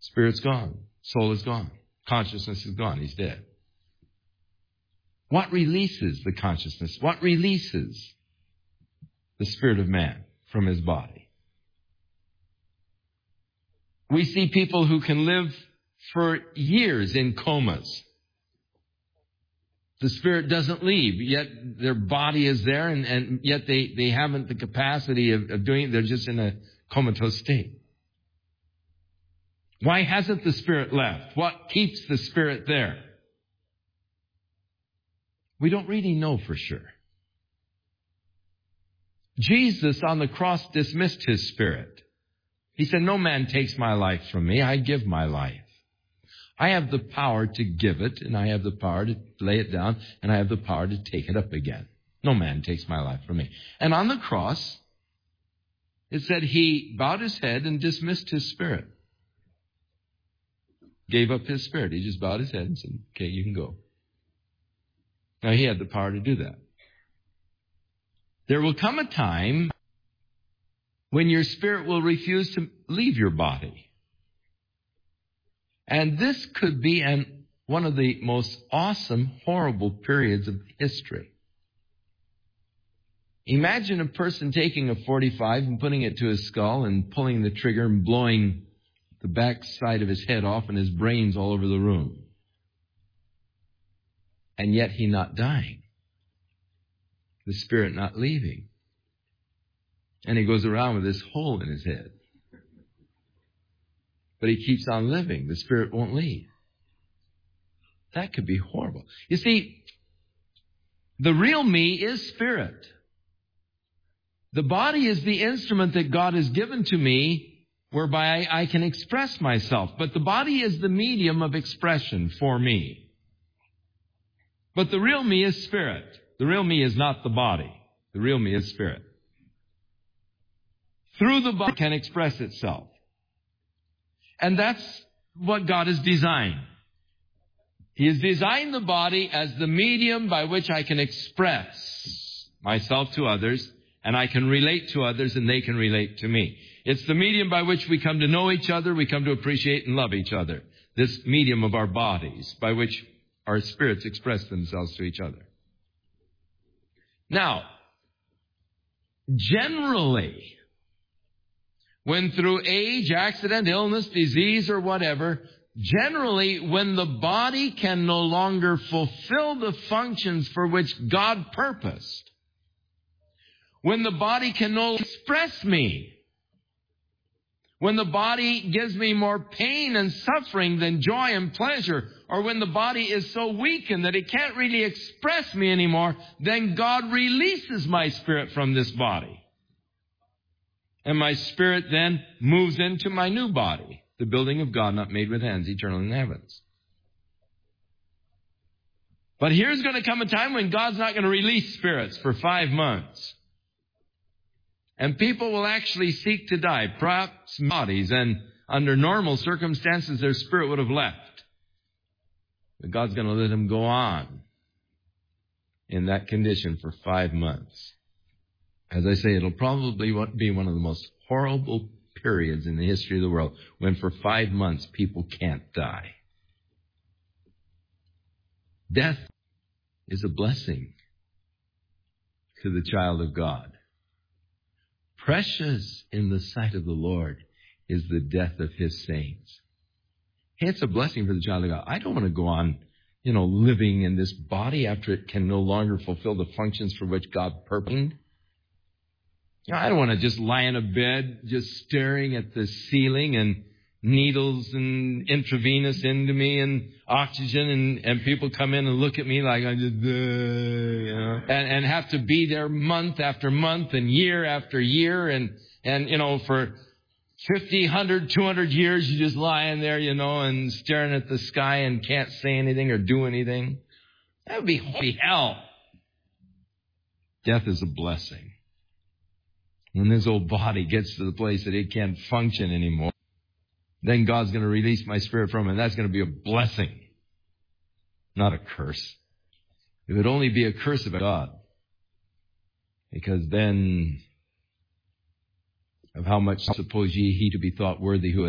Spirit's gone. Soul is gone. Consciousness is gone. He's dead. What releases the consciousness? What releases the spirit of man from his body? We see people who can live for years in comas. The spirit doesn't leave, yet their body is there, and yet they haven't the capacity of doing it. They're just in a comatose state. Why hasn't the spirit left? What keeps the spirit there? We don't really know for sure. Jesus on the cross dismissed his spirit. He said, no man takes my life from me. I give my life. I have the power to give it, and I have the power to lay it down, and I have the power to take it up again. No man takes my life from me. And on the cross, it said he bowed his head and dismissed his spirit. Gave up his spirit. He just bowed his head and said, okay, you can go. Now, he had the power to do that. There will come a time when your spirit will refuse to leave your body. And this could be one of the most awesome, horrible periods of history. Imagine a person taking a .45 and putting it to his skull and pulling the trigger and blowing the back side of his head off and his brains all over the room. And yet he not dying. The spirit not leaving. And he goes around with this hole in his head. But he keeps on living. The spirit won't leave. That could be horrible. You see, the real me is spirit. The body is the instrument that God has given to me whereby I can express myself. But the body is the medium of expression for me. But the real me is spirit. The real me is not the body. The real me is spirit. Through the body can express itself. And that's what God has designed. He has designed the body as the medium by which I can express myself to others, and I can relate to others, and they can relate to me. It's the medium by which we come to know each other, we come to appreciate and love each other. This medium of our bodies by which our spirits express themselves to each other. Now, generally, when through age, accident, illness, disease, or whatever, generally when the body can no longer fulfill the functions for which God purposed, when the body can no longer express me, when the body gives me more pain and suffering than joy and pleasure, or when the body is so weakened that it can't really express me anymore, then God releases my spirit from this body. And my spirit then moves into my new body, the building of God not made with hands, eternal in the heavens. But here's going to come a time when God's not going to release spirits for 5 months. And people will actually seek to die, perhaps bodies, and under normal circumstances their spirit would have left. But God's going to let them go on in that condition for 5 months. As I say, it'll probably be one of the most horrible periods in the history of the world when for 5 months people can't die. Death is a blessing to the child of God. Precious in the sight of the Lord is the death of his saints. Hey, it's a blessing for the child of God. I don't want to go on, living in this body after it can no longer fulfill the functions for which God purposed. I don't want to just lie in a bed just staring at the ceiling and needles and intravenous into me and oxygen and people come in and look at me like I just, and have to be there month after month and year after year and for 50, 100, 200 years you just lying there, and staring at the sky and can't say anything or do anything. That would be holy hell. Death is a blessing. When this old body gets to the place that it can't function anymore, then God's going to release my spirit from it. And that's going to be a blessing, not a curse. It would only be a curse about God. Because then of how much suppose ye he to be thought worthy who